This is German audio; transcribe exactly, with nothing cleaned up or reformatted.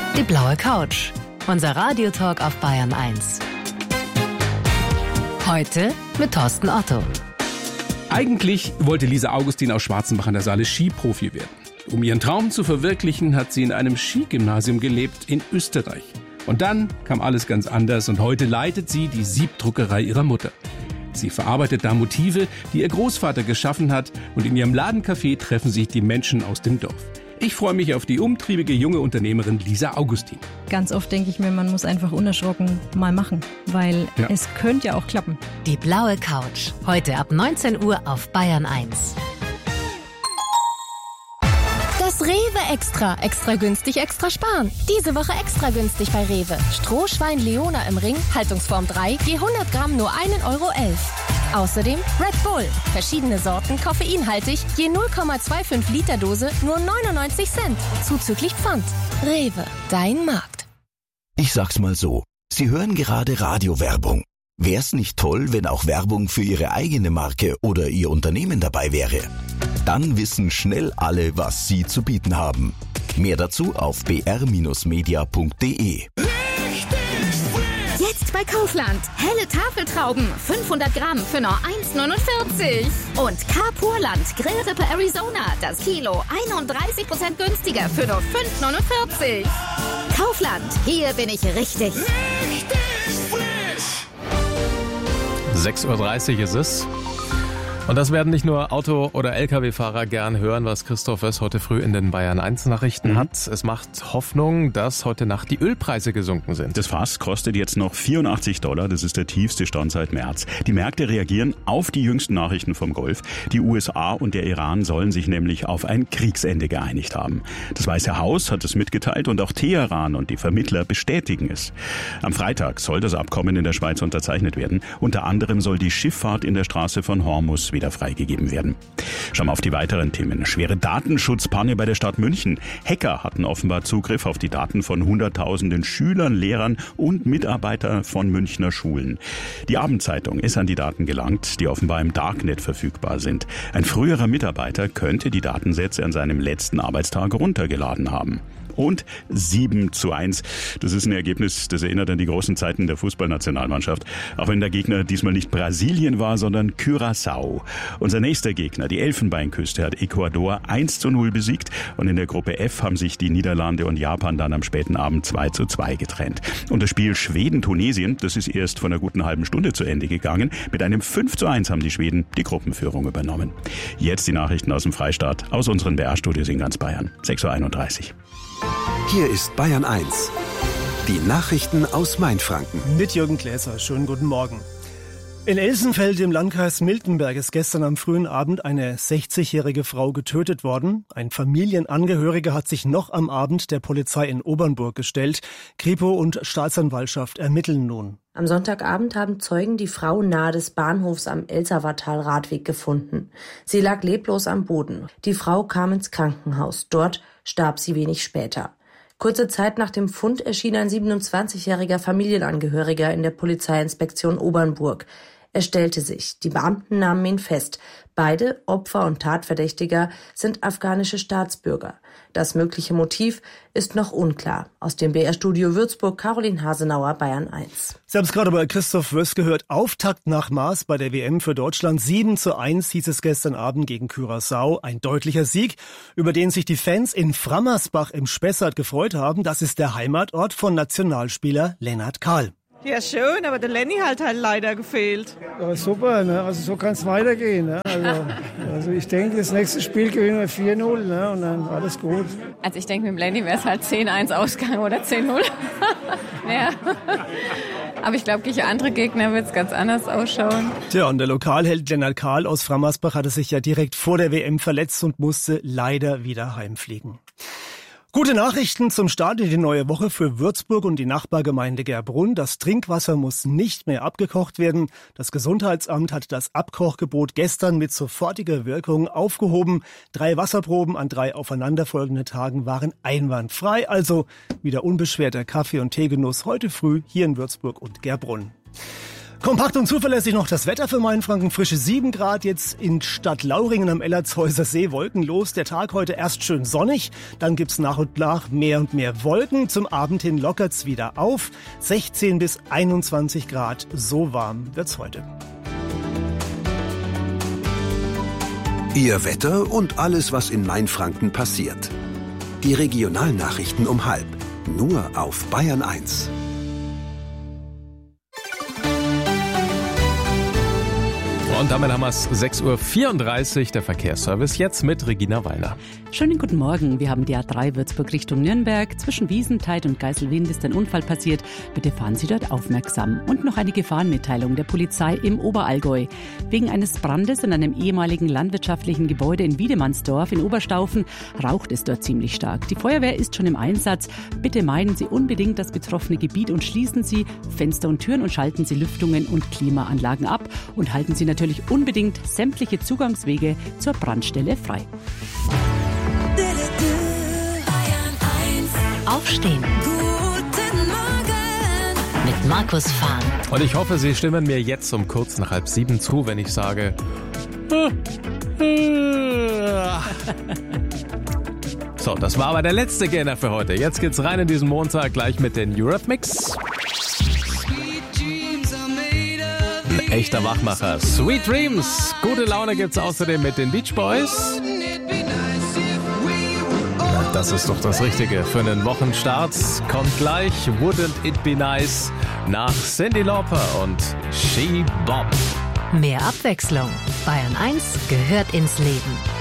Die blaue Couch. Unser Radiotalk auf Bayern eins. Heute mit Thorsten Otto. Eigentlich wollte Lisa Augustin aus Schwarzenbach an der Saale Skiprofi werden. Um ihren Traum zu verwirklichen, hat sie in einem Skigymnasium gelebt in Österreich. Und dann kam alles ganz anders und heute leitet sie die Siebdruckerei ihrer Mutter. Sie verarbeitet da Motive, die ihr Großvater geschaffen hat, und in ihrem Ladencafé treffen sich die Menschen aus dem Dorf. Ich freue mich auf die umtriebige junge Unternehmerin Lisa Augustin. Ganz oft denke ich mir, man muss einfach unerschrocken mal machen, weil ja. es könnte ja auch klappen. Die blaue Couch. Heute ab neunzehn Uhr auf Bayern eins. Das Rewe Extra. Extra günstig, extra sparen. Diese Woche extra günstig bei Rewe. Strohschwein Leona im Ring, Haltungsform drei, je hundert Gramm nur ein Euro elf. Außerdem Red Bull. Verschiedene Sorten, koffeinhaltig, je null Komma fünfundzwanzig Liter Dose, nur neunundneunzig Cent. Zuzüglich Pfand. Rewe, dein Markt. Ich sag's mal so, Sie hören gerade Radiowerbung. Wär's nicht toll, wenn auch Werbung für Ihre eigene Marke oder Ihr Unternehmen dabei wäre? Dann wissen schnell alle, was Sie zu bieten haben. Mehr dazu auf b r Bindestrich media punkt d e. Jetzt bei Kaufland. Helle Tafeltrauben, fünfhundert Gramm für nur eins neunundvierzig. Und Carpurland Grillrippe Arizona, das Kilo einunddreißig Prozent günstiger für nur fünf neunundvierzig. Kaufland, hier bin ich richtig. Richtig frisch. sechs Uhr dreißig ist es. Und das werden nicht nur Auto- oder L K W-Fahrer gern hören, was Christoph Wöss heute früh in den Bayern eins Nachrichten mhm. hat. Es macht Hoffnung, dass heute Nacht die Ölpreise gesunken sind. Das Fass kostet jetzt noch vierundachtzig Dollar. Das ist der tiefste Stand seit März. Die Märkte reagieren auf die jüngsten Nachrichten vom Golf. Die U S A und der Iran sollen sich nämlich auf ein Kriegsende geeinigt haben. Das Weiße Haus hat es mitgeteilt und auch Teheran und die Vermittler bestätigen es. Am Freitag soll das Abkommen in der Schweiz unterzeichnet werden. Unter anderem soll die Schifffahrt in der Straße von Hormuz wieder freigegeben werden. Schauen wir auf die weiteren Themen. Schwere Datenschutzpanne bei der Stadt München. Hacker hatten offenbar Zugriff auf die Daten von hunderttausenden Schülern, Lehrern und Mitarbeitern von Münchner Schulen. Die Abendzeitung ist an die Daten gelangt, die offenbar im Darknet verfügbar sind. Ein früherer Mitarbeiter könnte die Datensätze an seinem letzten Arbeitstag runtergeladen haben. Und sieben zu eins. Das ist ein Ergebnis, das erinnert an die großen Zeiten der Fußballnationalmannschaft. Auch wenn der Gegner diesmal nicht Brasilien war, sondern Curaçao. Unser nächster Gegner, die Elfenbeinküste, hat Ecuador eins zu null besiegt. Und in der Gruppe F haben sich die Niederlande und Japan dann am späten Abend zwei zu zwei getrennt. Und das Spiel Schweden-Tunesien, das ist erst vor einer guten halben Stunde zu Ende gegangen. Mit einem fünf zu eins haben die Schweden die Gruppenführung übernommen. Jetzt die Nachrichten aus dem Freistaat, aus unseren B R-Studios in ganz Bayern. sechs Uhr einunddreißig. Hier ist Bayern eins. Die Nachrichten aus Mainfranken. Mit Jürgen Gläser. Schönen guten Morgen. In Elsenfeld im Landkreis Miltenberg ist gestern am frühen Abend eine sechzigjährige Frau getötet worden. Ein Familienangehöriger hat sich noch am Abend der Polizei in Obernburg gestellt. Kripo und Staatsanwaltschaft ermitteln nun. Am Sonntagabend haben Zeugen die Frau nahe des Bahnhofs am Elsavertal-Radweg gefunden. Sie lag leblos am Boden. Die Frau kam ins Krankenhaus. Dort starb sie wenig später. Kurze Zeit nach dem Fund erschien ein siebenundzwanzigjähriger Familienangehöriger in der Polizeiinspektion Obernburg. Er stellte sich. Die Beamten nahmen ihn fest. Beide, Opfer und Tatverdächtiger, sind afghanische Staatsbürger. Das mögliche Motiv ist noch unklar. Aus dem B R-Studio Würzburg, Caroline Hasenauer, Bayern eins. Sie haben es gerade bei Christoph Wöss gehört. Auftakt nach Maß bei der W M für Deutschland. sieben zu eins hieß es gestern Abend gegen Curaçao. Ein deutlicher Sieg, über den sich die Fans in Frammersbach im Spessart gefreut haben. Das ist der Heimatort von Nationalspieler Lennart Kahl. Ja, schön, aber der Lenny halt halt leider gefehlt. Ja, super, ne? Also so kann es weitergehen. Ne? Also, also ich denke, das nächste Spiel gewinnen wir vier null, ne? Und dann alles gut. Also ich denke, mit dem Lenny wäre es halt zehn eins ausgegangen oder zehn null. Ja. Aber ich glaube, gegen andere Gegner wird es ganz anders ausschauen. Tja, und der Lokalheld Lennart Kahl aus Frammersbach hatte sich ja direkt vor der W M verletzt und musste leider wieder heimfliegen. Gute Nachrichten zum Start in die neue Woche für Würzburg und die Nachbargemeinde Gerbrunn. Das Trinkwasser muss nicht mehr abgekocht werden. Das Gesundheitsamt hat das Abkochgebot gestern mit sofortiger Wirkung aufgehoben. Drei Wasserproben an drei aufeinanderfolgenden Tagen waren einwandfrei. Also wieder unbeschwerter Kaffee- und Teegenuss heute früh hier in Würzburg und Gerbrunn. Kompakt und zuverlässig noch das Wetter für Mainfranken. Frische sieben Grad jetzt in Stadt Lauringen am Ellertshäuser See. Wolkenlos. Der Tag heute erst schön sonnig. Dann gibt's nach und nach mehr und mehr Wolken. Zum Abend hin lockert's wieder auf. sechzehn bis einundzwanzig Grad. So warm wird's heute. Ihr Wetter und alles, was in Mainfranken passiert. Die Regionalnachrichten um halb. Nur auf Bayern eins. Und damit haben wir es sechs Uhr vierunddreißig, der Verkehrsservice, jetzt mit Regina Wallner. Schönen guten Morgen. Wir haben die A drei Würzburg Richtung Nürnberg. Zwischen Wiesentheid und Geiselwind ist ein Unfall passiert. Bitte fahren Sie dort aufmerksam. Und noch eine Gefahrenmitteilung der Polizei im Oberallgäu. Wegen eines Brandes in einem ehemaligen landwirtschaftlichen Gebäude in Wiedemannsdorf in Oberstaufen raucht es dort ziemlich stark. Die Feuerwehr ist schon im Einsatz. Bitte meiden Sie unbedingt das betroffene Gebiet und schließen Sie Fenster und Türen und schalten Sie Lüftungen und Klimaanlagen ab und halten Sie natürlich unbedingt sämtliche Zugangswege zur Brandstelle frei. Aufstehen. Guten Morgen. Mit Markus Fahn. Und ich hoffe, Sie stimmen mir jetzt um kurz nach halb sieben zu, wenn ich sage... So, das war aber der letzte Gainer für heute. Jetzt geht's rein in diesen Montag gleich mit den Eurythmics. Ein echter Wachmacher. Sweet Dreams. Gute Laune gibt's außerdem mit den Beach Boys. Das ist doch das Richtige für einen Wochenstart. Kommt gleich Wouldn't It Be Nice nach Cyndi Lauper und She Bop. Mehr Abwechslung. Bayern eins gehört ins Leben.